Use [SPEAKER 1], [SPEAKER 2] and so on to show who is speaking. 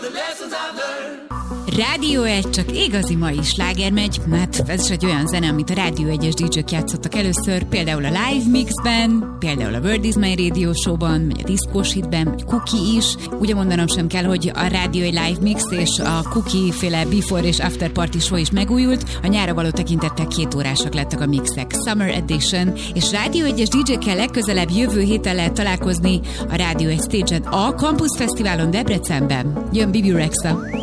[SPEAKER 1] Rádió 1 csak igazi mai sláger megy, hát ez is egy olyan zene, amit a Rádió 1-es DJ-k játszottak először, például a Live Mixben, például a World is My Radio Show-ban, vagy a Diszkós Hitben, vagy Cookie is. Ugye mondanom sem kell, hogy a Rádió 1 Live Mix és a Cookie-féle Before és After Party Show is megújult, a nyárra való tekintettel 2 órásak lettek a mixek. Summer Edition, és Rádió 1-es DJ-kkel legközelebb jövő héten lehet találkozni a Rádió 1 Stage-en a Campus Fesztiválon Debrecenben. Jön Bibi Rexa.